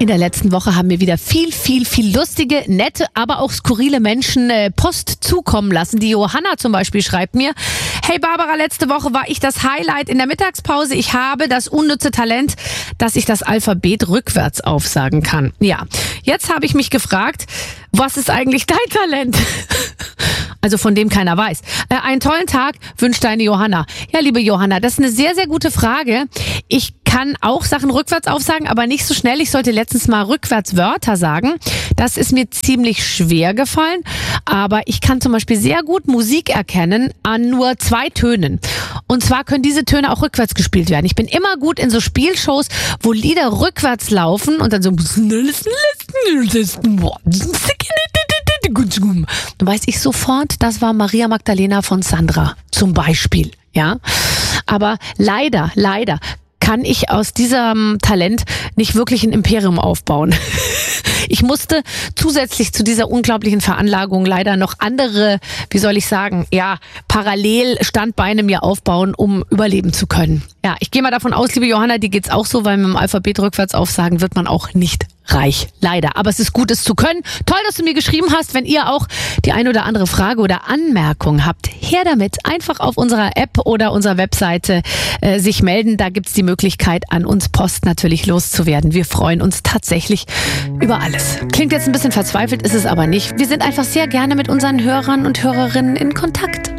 der letzten Woche haben mir wieder viel lustige, nette, aber auch skurrile Menschen Post zukommen lassen. Die Johanna zum Beispiel schreibt mir: Hey Barbara, letzte Woche war ich das Highlight in der Mittagspause. Ich habe das unnütze Talent, dass ich das Alphabet rückwärts aufsagen kann. Ja, jetzt habe ich mich gefragt, was ist eigentlich dein Talent? Also von dem keiner weiß. Einen tollen Tag wünscht deine Johanna. Ja, liebe Johanna, das ist eine sehr gute Frage. Ich kann auch Sachen rückwärts aufsagen, aber nicht so schnell. Ich sollte letztens mal rückwärts Wörter sagen. Das ist mir ziemlich schwer gefallen. Aber ich kann zum Beispiel sehr gut Musik erkennen an nur 2 Tönen. Und zwar können diese Töne auch rückwärts gespielt werden. Ich bin immer gut in so Spielshows, wo Lieder rückwärts laufen und dann so... Dann weiß ich sofort, das war Maria Magdalena von Sandra zum Beispiel. Ja, aber leider kann ich aus diesem Talent nicht wirklich ein Imperium aufbauen. Ich musste zusätzlich zu dieser unglaublichen Veranlagung leider noch andere, Parallelstandbeine mir aufbauen, um überleben zu können. Ja, ich gehe mal davon aus, liebe Johanna, dir geht's auch so, weil mit dem Alphabet rückwärts aufsagen wird man auch nicht reich. Leider. Aber es ist gut, es zu können. Toll, dass du mir geschrieben hast. Wenn ihr auch die ein oder andere Frage oder Anmerkung habt, her damit. Einfach auf unserer App oder unserer Webseite sich melden. Da gibt's die Möglichkeit, an uns Post natürlich loszuwerden. Wir freuen uns tatsächlich über alles. Klingt jetzt ein bisschen verzweifelt, ist es aber nicht. Wir sind einfach sehr gerne mit unseren Hörern und Hörerinnen in Kontakt.